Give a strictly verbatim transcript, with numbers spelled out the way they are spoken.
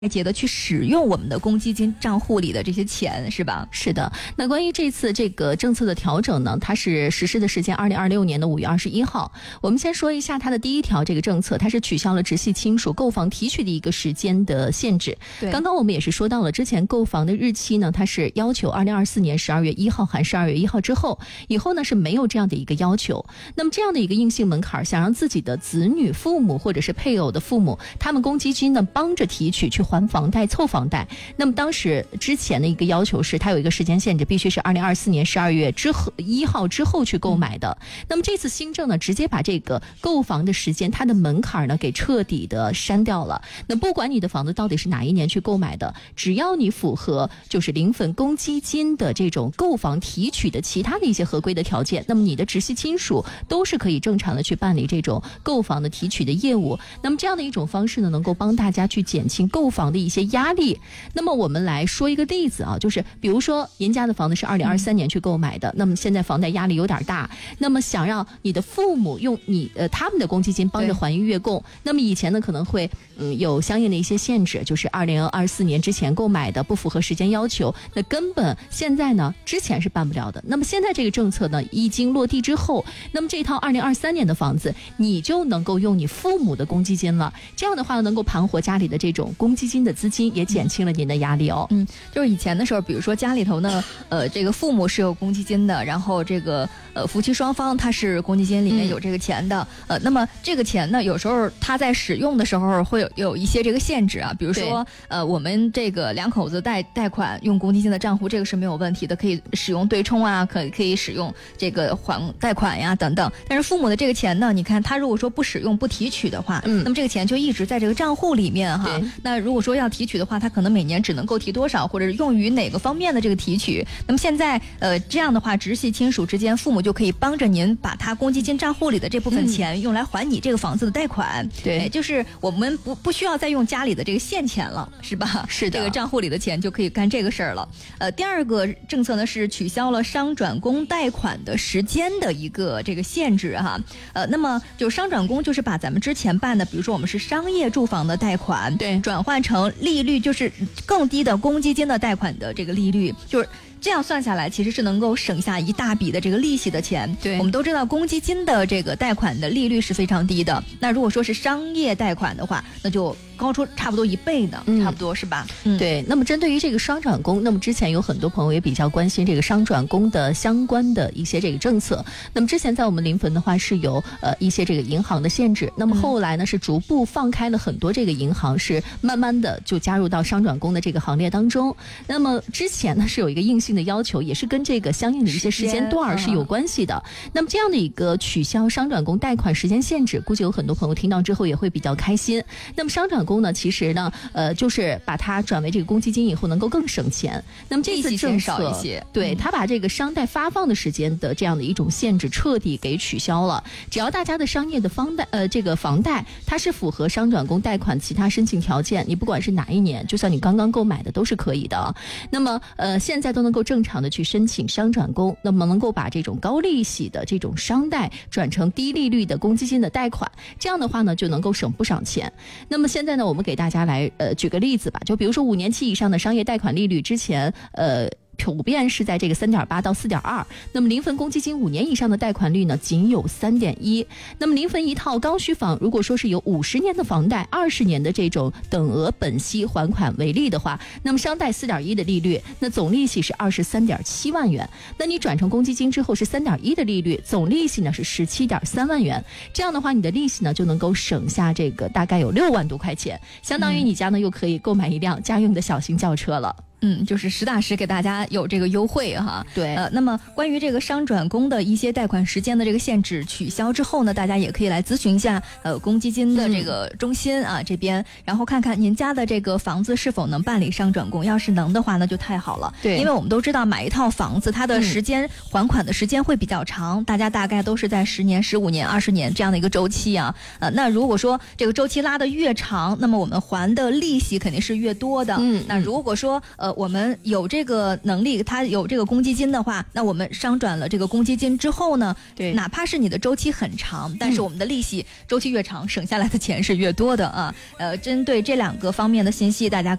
节的去使用我们的公积金账户里的这些钱，是吧？ 是的。那关于这次这个政策的调整呢，它是实施的时间二零二六年的五月二十一号。我们先说一下它的第一条这个政策，它是取消了直系亲属购房提取的一个时间的限制。 对， 刚刚我们也是说到了，之前购房的日期呢，它是要求二零二四年十二月一号含十二月一号之后，以后呢是没有这样的一个要求。那么这样的一个硬性门槛，想让自己的子女、父母或者是配偶的父母，他们公积金呢帮着提取去还房贷、凑房贷。那么当时之前的一个要求是，它有一个时间限制，必须是二零二四年十二月之后一号之后去购买的。那么这次新政呢，直接把这个购房的时间，它的门槛呢给彻底的删掉了。那不管你的房子到底是哪一年去购买的，只要你符合就是零分公积金的这种购房提取的其他的一些合规的条件，那么你的直系亲属都是可以正常的去办理这种购房的提取的业务。那么这样的一种方式呢，能够帮大家去减轻购房的一些压力。那么我们来说一个例子啊，就是比如说您家的房子是二零二三年去购买的，那么现在房贷压力有点大，那么想让你的父母用你呃他们的公积金帮着还月供，那么以前呢可能会嗯有相应的一些限制，就是二零二四年之前购买的不符合时间要求，那根本现在呢之前是办不了的。那么现在这个政策呢一经落地之后，那么这套二零二三年的房子你就能够用你父母的公积金了，这样的话能够盘活家里的这种公积金的资金，也减轻了您的压力哦。 嗯，就是以前的时候，比如说家里头呢，呃，这个父母是有公积金的，然后这个呃夫妻双方他是公积金里面有这个钱的，嗯、呃，那么这个钱呢，有时候他在使用的时候会有有一些这个限制啊，比如说呃，我们这个两口子贷贷款用公积金的账户，这个是没有问题的，可以使用对冲啊，可可以使用这个还贷款呀等等。但是父母的这个钱呢，你看他如果说不使用不提取的话，嗯，那么这个钱就一直在这个账户里面哈。那如果说要提取的话，他可能每年只能够提多少，或者是用于哪个方面的这个提取。那么现在呃这样的话，直系亲属之间，父母就可以帮着您把他公积金账户里的这部分钱用来还你这个房子的贷款。 对， 就是我们不不需要再用家里的这个现钱了，是吧？ 是的， 这个账户里的钱就可以干这个事儿了。呃，第二个政策呢是取消了商转公贷款的时间的一个这个限制哈。呃，那么就商转公就是把咱们之前办的，比如说我们是商业住房的贷款， 对， 转换成利率就是更低的公积金的贷款的这个利率，就是这样算下来，其实是能够省下一大笔的这个利息的钱。 对， 我们都知道公积金的这个贷款的利率是非常低的，那如果说是商业贷款的话，那就高出差不多一倍呢，嗯、差不多是吧？ 嗯，对。那么针对于这个商转公，那么之前有很多朋友也比较关心这个商转公的相关的一些这个政策。那么之前在我们临汾的话是有呃一些这个银行的限制，那么后来呢是逐步放开了很多这个银行，是慢慢的就加入到商转公的这个行列当中。那么之前呢是有一个硬性的要求，也是跟这个相应的一些时间段是有关系的。嗯、那么这样的一个取消商转公贷款时间限制，估计有很多朋友听到之后也会比较开心。那么商转公呢，其实呢，呃，就是把它转为这个公积金以后，能够更省钱。那么这次政策少一些， 对，他把这个商贷发放的时间的这样的一种限制彻底给取消了。只要大家的商业的房贷，呃，这个房贷它是符合商转公贷款其他申请条件，你不管是哪一年，就算你刚刚购买的都是可以的。那么，呃，现在都能够正常的去申请商转公，那么能够把这种高利息的这种商贷转成低利率的公积金的贷款，这样的话呢就能够省不少钱。那么现在呢，我们给大家来呃举个例子吧，就比如说五年期以上的商业贷款利率，之前呃普遍是在这个 三点八 到 四点二， 那么临汾公积金五年以上的贷款率呢仅有 三点一。 那么临汾一套刚需房如果说是有五十年的房贷，二十年的这种等额本息还款为例的话，那么商贷 四点一 的利率，那总利息是 二十三点七万元，那你转成公积金之后是 三点一 的利率，总利息呢是 十七点三万元，这样的话你的利息呢就能够省下这个大概有六万多块钱，相当于你家呢又可以购买一辆家用的小型轿车了。 嗯，就是实打实给大家有这个优惠哈。 对， 呃，那么关于这个商转公的一些贷款时间的这个限制取消之后呢，大家也可以来咨询一下呃公积金的这个中心啊、嗯、这边，然后看看您家的这个房子是否能办理商转公，要是能的话那就太好了。 对， 因为我们都知道买一套房子它的时间、嗯、还款的时间会比较长，大家大概都是在十年、十五年、二十年这样的一个周期啊。呃，那如果说这个周期拉得越长，那么我们还的利息肯定是越多的。嗯，那如果说呃呃，我们有这个能力，他有这个公积金的话，那我们商转了这个公积金之后呢， 对， 哪怕是你的周期很长，但是我们的利息周期越长，省下来的钱是越多的啊。呃，针对这两个方面的信息，大家